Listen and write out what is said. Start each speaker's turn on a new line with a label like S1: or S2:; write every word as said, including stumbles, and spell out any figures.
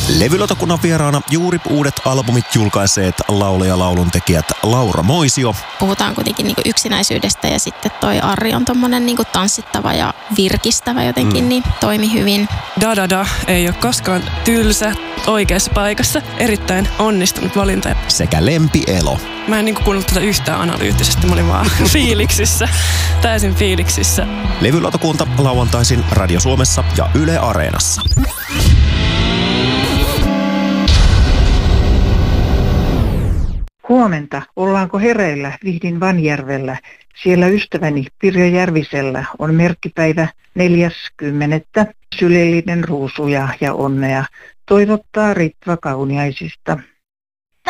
S1: Levylautakunnan vieraana juuri uudet albumit julkaiseet laulaja lauluntekijät Laura Moisio.
S2: Puhutaan kuitenkin niinku yksinäisyydestä ja sitten toi Arri on tommonen niinku tanssittava ja virkistävä jotenkin, mm. niin toimi hyvin.
S3: Da Da Da ei ole koskaan tylsä, oikeassa paikassa. Erittäin onnistunut valinta.
S1: Sekä Lempi Elo.
S3: Mä en niinku kuunnellut tätä yhtään analyyttisesti, mä olin vaan fiiliksissä, täysin fiiliksissä.
S1: Levylautakunta lauantaisin Radio Suomessa ja Yle Areenassa.
S4: Huomenta. Ollaanko hereillä Vihdin Vanjärvellä? Siellä ystäväni Pirjo Järvisellä on merkkipäivä neljäs kymmenettä. Sylellinen ruusuja ja onnea toivottaa Ritva Kauniaisista.